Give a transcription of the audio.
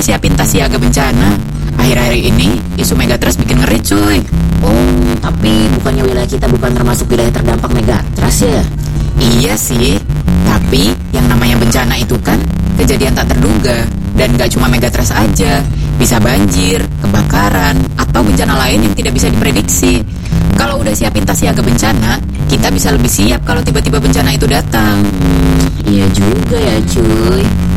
siapin tas siaga bencana. Akhir-akhir ini isu megatrust bikin ngeri cuy. Oh, tapi bukannya wilayah kita bukan termasuk wilayah terdampak megatrust ya? Iya sih, tapi yang namanya bencana itu kan kejadian tak terduga. Dan gak cuma megatrust aja, bisa banjir, kebakaran, atau bencana lain yang tidak bisa diprediksi. Kalau udah siapin tas siaga bencana, kita bisa lebih siap kalau tiba-tiba bencana itu datang. Iya juga ya cuy.